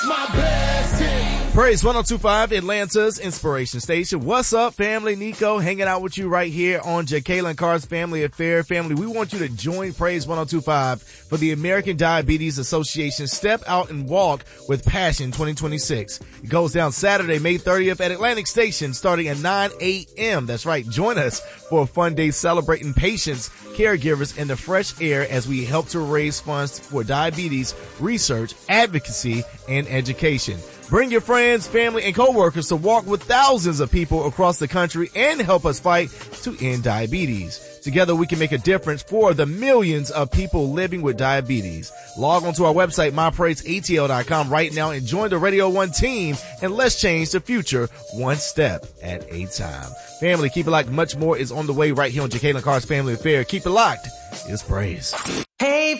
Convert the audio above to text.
My blessing. Praise 102.5, Atlanta's inspiration station. What's up, family? Nico hanging out with you right here on Jacqueline Carr's Family Affair. Family, we want you to join Praise 102.5 for the American Diabetes Association Step Out and Walk with Passion 2026. It goes down Saturday, May 30th at Atlantic Station starting at 9 a.m. That's right. Join us for a fun day celebrating patients, caregivers, and the fresh air as we help to raise funds for diabetes research, advocacy, and education. Bring your friends, family, and coworkers to walk with thousands of people across the country and help us fight to end diabetes. Together we can make a difference for the millions of people living with diabetes. Log on to our website, mypraisatl.com right now and join the Radio 1 team, and let's change the future one step at a time. Family, keep it locked. Much more is on the way right here on Jacqueline Carr's Family Affair. Keep it locked. It's Praise.